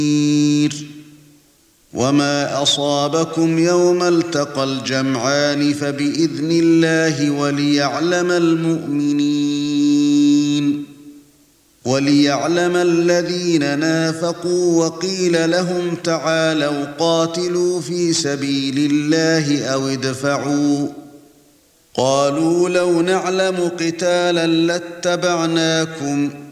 وما أصابكم يوم التقى الجمعان فبإذن الله وليعلم الذين نافقوا وقيل لهم تعالوا قاتلوا في سبيل الله أو ادفعوا قالوا لو نعلم قتالا لاتبعناكم